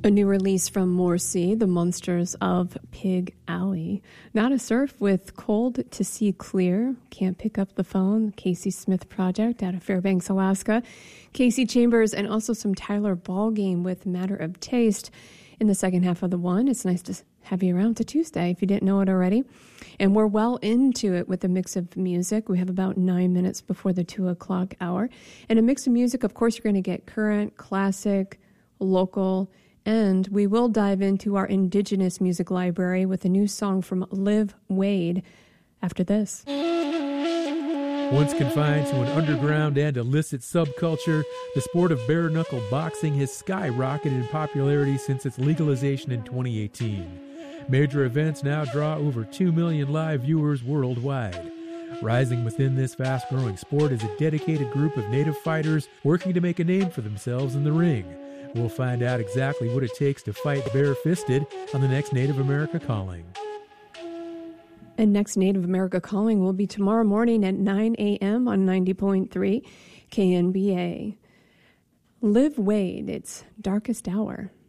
A new release from Morrissey, The Monsters of Pig Alley. Not a Surf with Cold to See Clear. Can't Pick Up the Phone. Casey Smith Project out of Fairbanks, Alaska. Casey Chambers, and also some Tyler Ballgame with Matter of Taste in the second half of the one. It's nice to have you around to Tuesday if you didn't know it already. And we're well into it with a mix of music. We have about 9 minutes before the 2 o'clock hour. And a mix of music, of course, you're going to get current, classic, local, and we will dive into our indigenous music library with a new song from Liv Wade after this. Once confined to an underground and illicit subculture, the sport of bare-knuckle boxing has skyrocketed in popularity since its legalization in 2018. Major events now draw over 2 million live viewers worldwide. Rising within this fast-growing sport is a dedicated group of native fighters working to make a name for themselves in the ring. We'll find out exactly what it takes to fight bare-fisted on the next Native America Calling. And next Native America Calling will be tomorrow morning at 9 a.m. on 90.3 KNBA. Liv Wade, it's Darkest Hour.